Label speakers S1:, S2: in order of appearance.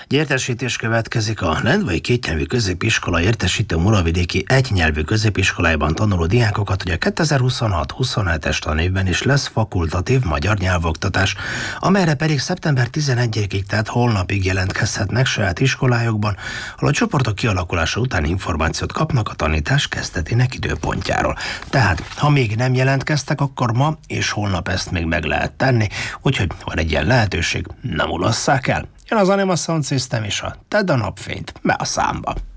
S1: Egy értesítés következik: a Lendvai kétnyelvű középiskola értesítő Muravidéki egynyelvű középiskolájában tanuló diákokat, hogy a 2026-27-es tanévben is lesz fakultatív magyar nyelvoktatás, amelyre pedig szeptember 11-ig, tehát holnapig jelentkezhetnek saját iskolájukban, ahol a csoportok kialakulása után információt kapnak a tanítás kezdetének időpontjáról. Tehát, ha még nem jelentkeztek, akkor ma és holnap ezt még meg lehet tenni, úgyhogy van egy ilyen lehetőség, nem ulasszák el. Jön az Anima Sound System és a Tedd a napfényt be a számba.